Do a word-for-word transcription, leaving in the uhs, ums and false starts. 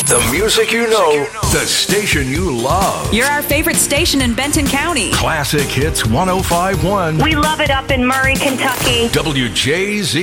The music you know, the station you love. You're our favorite station in Benton County. Classic Hits one oh five point one. We love it up in Murray, Kentucky. W J Z.